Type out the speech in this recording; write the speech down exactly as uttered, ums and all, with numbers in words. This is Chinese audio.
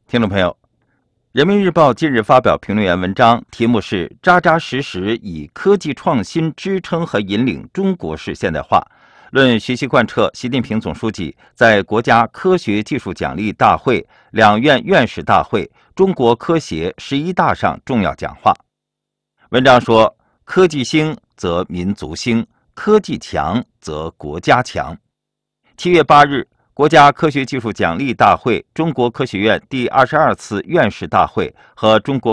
听众朋友，人民日报近日发表评论员文章，题目是“扎扎实实以科技创新支撑和引领中国式现代化”，论学习贯彻习近平总书记在国家科学技术奖励大会、两院院士大会、中国科协十一大上重要讲话。文章说，科技兴则民族兴，科技强则国家强。七月八日，国家科学技术奖励大会、中国科学院第二十二次院士大会和中国